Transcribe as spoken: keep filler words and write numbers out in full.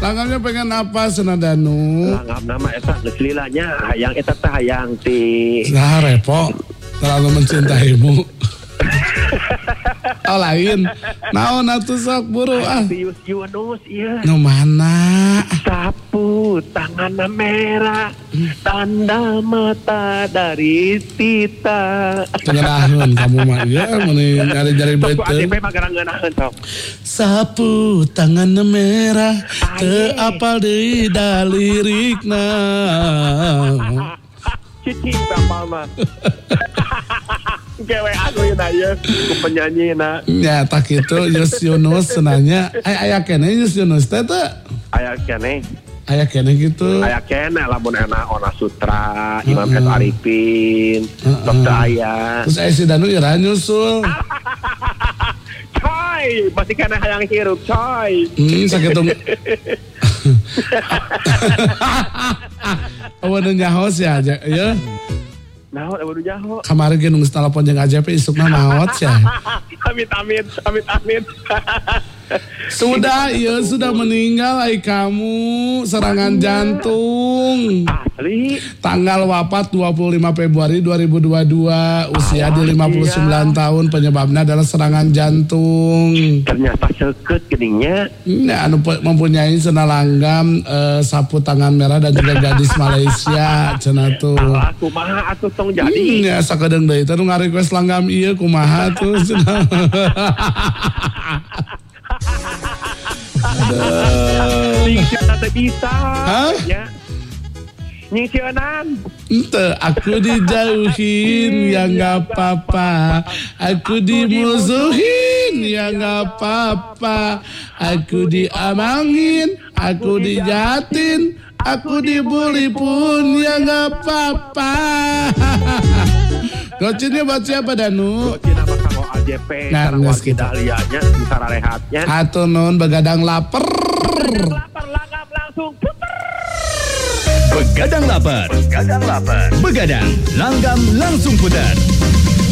Langgamnya pengen apa Sena Danu? Langgam nama eta geus lilanya hayang eta teh hayang ti. Nah repo terlalu mencintaimu. Oh lain. Naon atuh sok buru ah. Yus Yunus ieu. Nu mana? Sapu tangan merah, tanda mata dari Tita. Tengenaheun kamu mah ya meuni nyari-nyari beuteung. Sok A D P mah garang ngeunaheun sok. Sapu tangan merah teu apal deui da lirikna. Cicing tapal mah. Kewe aku ieu na ieu ku penyanyina. Ya tak kitu Yus Yunus nanya, ay aya keneh Yus Yunus teh teu? Aya keneh. Aya keneh gitu. Aya keneh lamun enak Ona Sutra, Imam uh-uh. S. Arifin, uh-uh. Dokter Aya. Terus aya si Danu ira nyusul. Coy, masih keneh hayang hirup coy. Hmm sakitu. Awan nyahoos ya aja ya. Naon awan nyaho. Kamari ge nunggu telepon jeung A J P isukna maot ya. Amit amit amit amit. Sudah, ya sudah meninggal ay kamu serangan jantung. Asli. Tanggal wafat dua puluh lima Februari dua ribu dua puluh dua, usia di lima puluh sembilan iya. tahun, penyebabnya adalah serangan jantung. Ternyata seukeut geningnya. Nah, anu mempunyai Sena Langgam, eh, sapu tangan merah dan juga gadis Malaysia cenah tuh. Alah kumaha atuh tong jadi. Hmm, ya sakedeung deui teh nu ngarequest Langgam ieu kumaha tuh cenah. Aduh. Nyingsieunan teh bisa. Hah? Ya. Nyingsieunan. Ente, aku dijauhin ya gak apa-apa. Aku dimusuhin ya gak apa-apa. Aku diamangin, aku dijatin, aku dibully pun ya gak apa-apa. Gocinnya buat siapa Danu? Gocin apa kanggo A J P? Nah, Sarang kita liatnya, cara rehatnya. Atau non begadang lapar. Begadang lapar, langgam langsung puter. Begadang lapar, begadang lapar, begadang langgam langsung putar.